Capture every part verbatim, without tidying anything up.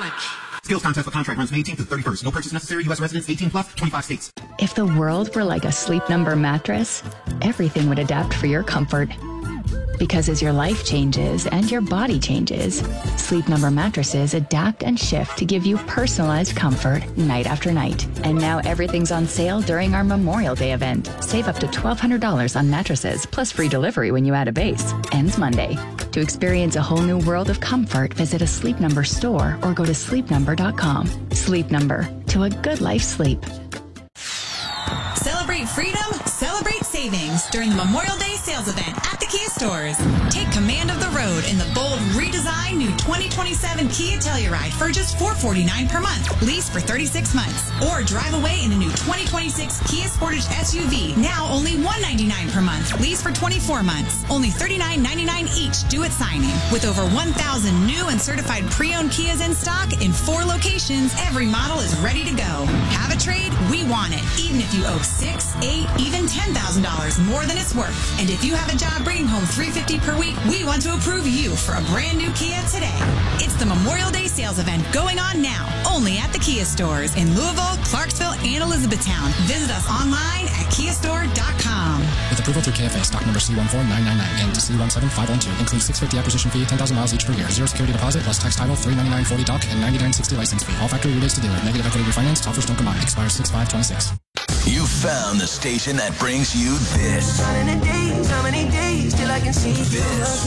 much. Skills contest for contract runs May eighteenth to thirty-first. No purchase necessary. U S residents eighteen plus, twenty-five states. If the world were like a Sleep Number mattress, everything would adapt for your comfort. Because as your life changes and your body changes, Sleep Number mattresses adapt and shift to give you personalized comfort night after night. And now everything's on sale during our Memorial Day event. Save up to twelve hundred dollars on mattresses, plus free delivery when you add a base. Ends Monday. To experience a whole new world of comfort, visit a Sleep Number store or go to sleep number dot com. Sleep Number. To a good life sleep. Celebrate freedom, celebrate savings during the Memorial Day sales event at the Kia stores. Take command of the road in the bold, redesigned new twenty twenty-seven Kia Telluride for just four hundred forty-nine dollars per month, lease for thirty-six months. Or drive away in a new twenty twenty-six Kia Sportage S U V, now only one hundred ninety-nine dollars per month, lease for twenty-four months. Only thirty-nine ninety-nine each due at signing. With over one thousand new and certified pre-owned Kias in stock in four locations, every model is ready to go. Have a trade? We want it, even if you owe six, eight, even ten thousand dollars more than it's worth. And if you have a job bringing home three hundred fifty dollars per week, we want to approve you for a brand new Kia today. It's the Memorial Day sales event going on now, only at the Kia stores in Louisville, Clarksville, and Elizabethtown. Visit us online at kia store dot com. With approval through K F A, stock number C one four nine nine nine and C one seven five one two. Includes six hundred fifty dollars acquisition fee, ten thousand miles each per year. Zero security deposit plus tax title, three hundred ninety-nine dollars forty doc, and ninety-nine dollars sixty license fee. All factory rebates to dealer. Negative equity refinance. Offers don't combine. Expires six five twenty-six. You found the station that brings you this. How many days, how many days till I can see this.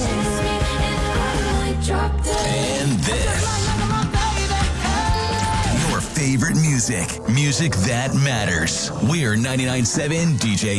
And this. Your favorite music. Music that matters. We're ninety-nine point seven D J